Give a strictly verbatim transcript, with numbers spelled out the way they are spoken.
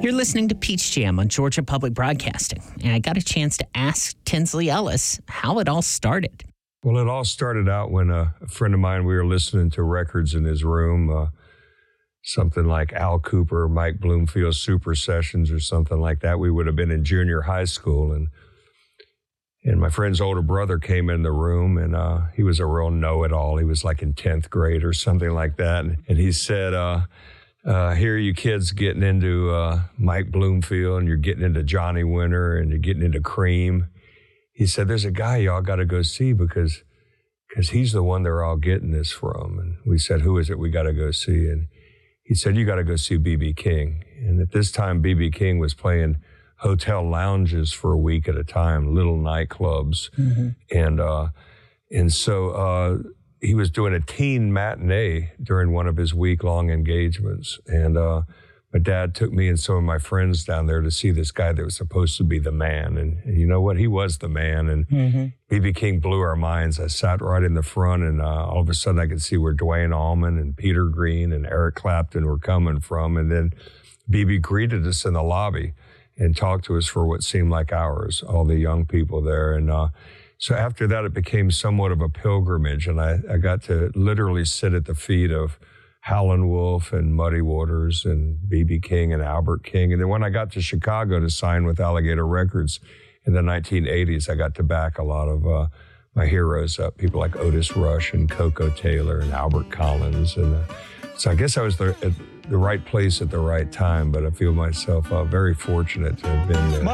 You're listening to Peach Jam on Georgia Public Broadcasting, and I got a chance to ask Tinsley Ellis how it all started. Well, it all started out when a, a friend of mine, we were listening to records in his room, uh, something like Al Cooper, Mike Bloomfield Super Sessions or something like that. We would have been in junior high school, and and my friend's older brother came in the room, and uh, he was a real know-it-all. He was like in tenth grade or something like that, and, and he said, uh, uh, here are you kids getting into uh, Mike Bloomfield, and you're getting into Johnny Winter, and you're getting into Cream. He said, there's a guy y'all got to go see because because he's the one they're all getting this from. And we said, who is it we got to go see? And he said, you got to go see B B King. And at this time, B B King was playing hotel lounges for a week at a time, little nightclubs. Mm-hmm. And uh, and so uh, he was doing a teen matinee during one of his week-long engagements. And uh, my dad took me and some of my friends down there to see this guy that was supposed to be the man. And, and you know what? He was the man. And mm-hmm. B B King blew our minds. I sat right in the front, and uh, all of a sudden I could see where Duane Allman and Peter Green and Eric Clapton were coming from. And then B B greeted us in the lobby and talked to us for what seemed like hours, all the young people there. And uh, so after that, it became somewhat of a pilgrimage. And I, I got to literally sit at the feet of Howlin' Wolf and Muddy Waters and B B King and Albert King. And then when I got to Chicago to sign with Alligator Records in the nineteen eighties, I got to back a lot of uh, my heroes up, people like Otis Rush and Coco Taylor and Albert Collins. And uh, so I guess I was there at the right place at the right time, but I feel myself uh, very fortunate to have been there.